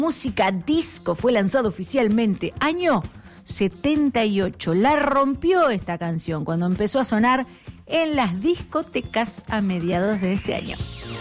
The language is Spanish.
música disco fue lanzado oficialmente año 78. La rompió esta canción cuando empezó a sonar en las discotecas a mediados de este año.